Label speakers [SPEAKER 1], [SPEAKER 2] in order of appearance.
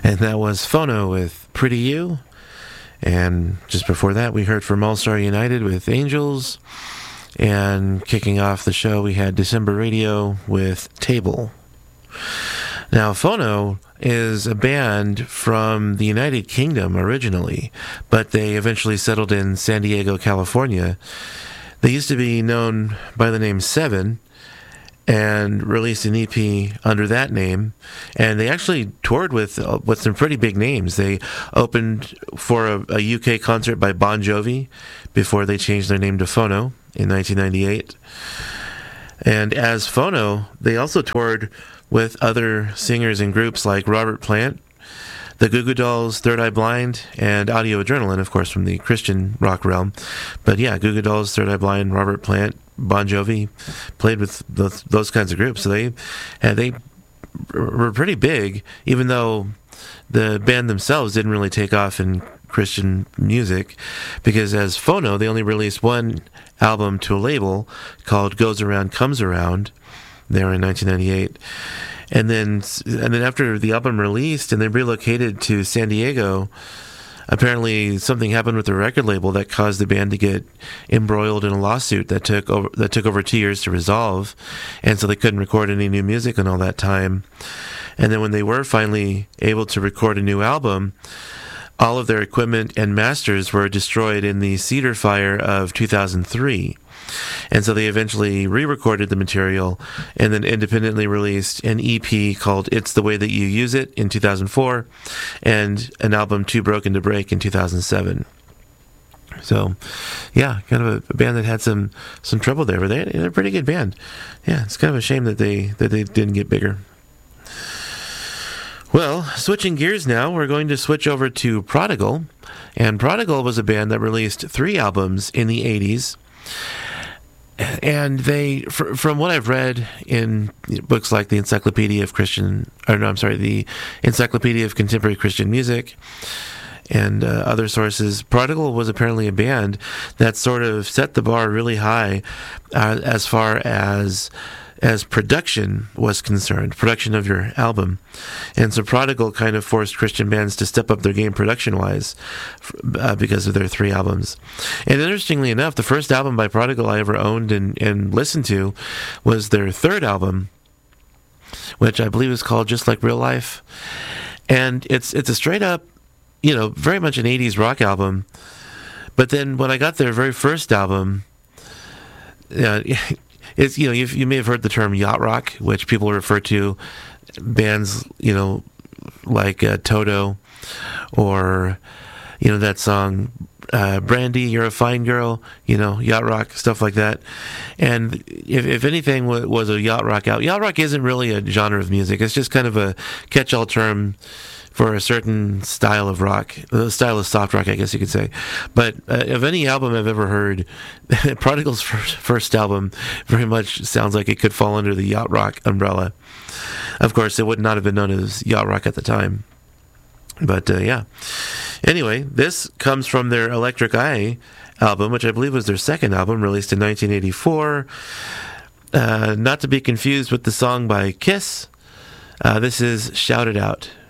[SPEAKER 1] And that was Phono with Pretty You. And just before that, we heard from All Star United with Angels. And kicking off the show, we had December Radio with Table. Now, Phono is a band from the United Kingdom originally, but they eventually settled in San Diego, California. They used to be known by the name Seven, and released an EP under that name. And they actually toured with some pretty big names. They opened for a UK concert by Bon Jovi before they changed their name to Phono in 1998. And as Phono, they also toured with other singers and groups like Robert Plant, the Goo Goo Dolls, Third Eye Blind, and Audio Adrenaline, of course, from the Christian rock realm. But yeah, Goo Goo Dolls, Third Eye Blind, Robert Plant, Bon Jovi played with those kinds of groups. So they were pretty big, even though the band themselves didn't really take off in Christian music, because as Phono, they only released one album to a label called Goes Around Comes Around there in 1998. And then after the album released and they relocated to San Diego, apparently something happened with the record label that caused the band to get embroiled in a lawsuit that took over 2 years to resolve, and so they couldn't record any new music in all that time. And then when they were finally able to record a new album, all of their equipment and masters were destroyed in the Cedar Fire of 2003. And so they eventually re-recorded the material and then independently released an EP called It's the Way That You Use It in 2004 and an album Too Broken to Break in 2007. So, yeah, kind of a band that had some trouble there, but they're a pretty good band. Yeah, it's kind of a shame that they didn't get bigger. Well, switching gears now, we're going to switch over to Prodigal. And Prodigal was a band that released 3 albums in the 80s. And they, from what I've read in books like the Encyclopedia of the Encyclopedia of Contemporary Christian Music and other sources, Prodigal was apparently a band that sort of set the bar really high as far as production was concerned, production of your album. And so Prodigal kind of forced Christian bands to step up their game production-wise because of their 3 albums. And interestingly enough, the first album by Prodigal I ever owned and listened to was their 3rd album, which I believe is called Just Like Real Life. And it's a straight-up, very much an 80s rock album. But then when I got their very first album, it's, you may have heard the term yacht rock, which people refer to bands, like Toto, or, that song, Brandy, You're a Fine Girl, yacht rock, stuff like that. And if anything was a yacht rock out, yacht rock isn't really a genre of music. It's just kind of a catch-all term for a certain style of rock, a style of soft rock, I guess you could say. But of any album I've ever heard, Prodigal's first album very much sounds like it could fall under the yacht rock umbrella. Of course, it would not have been known as yacht rock at the time. But yeah. Anyway, this comes from their Electric Eye album, which I believe was their 2nd album, released in 1984. Not to be confused with the song by Kiss. This is Shout It Out.